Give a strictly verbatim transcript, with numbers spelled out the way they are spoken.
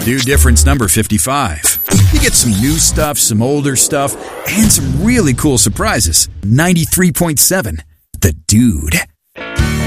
New Difference number fifty-five. You get some new stuff, some older stuff, and some really cool surprises. ninety-three point seven, The Dude.